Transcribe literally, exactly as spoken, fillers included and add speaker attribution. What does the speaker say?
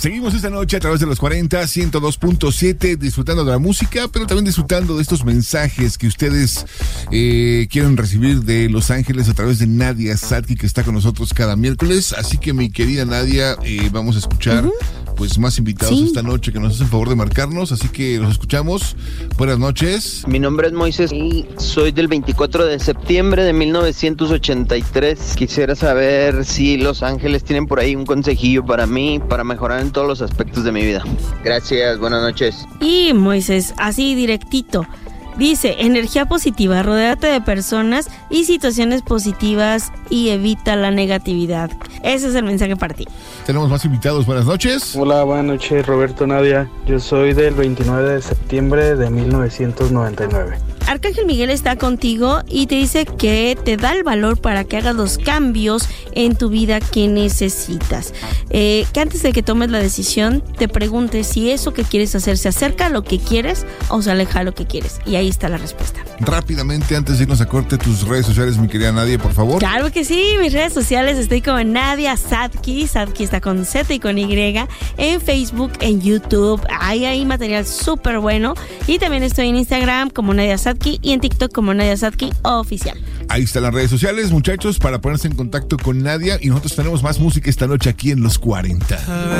Speaker 1: Seguimos esta noche a través de los cuarenta, ciento dos punto siete, disfrutando de la música, pero también disfrutando de estos mensajes que ustedes eh, quieren recibir de Los Ángeles a través de Nadia Sadki, que está con nosotros cada miércoles. Así que, mi querida Nadia, eh, vamos a escuchar uh-huh. pues más invitados sí. esta noche que nos hacen favor de marcarnos, así que los escuchamos. Buenas noches.
Speaker 2: Mi nombre es Moisés y soy del veinticuatro de septiembre de mil novecientos ochenta y tres. Quisiera saber si Los Ángeles tienen por ahí un consejillo para mí, para mejorar en todos los aspectos de mi vida. Gracias, buenas noches.
Speaker 3: Y Moisés, así directito, dice: energía positiva, rodéate de personas y situaciones positivas y evita la negatividad. Ese es el mensaje para ti.
Speaker 1: Tenemos más invitados, buenas noches.
Speaker 4: Hola, buenas noches, Roberto, Nadia. Yo soy del veintinueve de septiembre de mil novecientos noventa y nueve.
Speaker 3: Arcángel Miguel está contigo y te dice que te da el valor para que hagas los cambios en tu vida que necesitas. Eh, que antes de que tomes la decisión, te preguntes si eso que quieres hacer se acerca a lo que quieres o se aleja a lo que quieres. Y ahí está la respuesta.
Speaker 1: Rápidamente, antes de irnos a corte, tus redes sociales, mi querida Nadia, por favor.
Speaker 3: Claro que sí, mis redes sociales estoy como Nadia Sadki. Sadki está con Z y con Y. En Facebook, en YouTube. Ahí hay material súper bueno. Y también estoy en Instagram como Nadia Sadki y en TikTok como Nadia Sadki Oficial.
Speaker 1: Ahí están las redes sociales, muchachos, para ponerse en contacto con Nadia. Y nosotros tenemos más música esta noche aquí en Los cuarenta.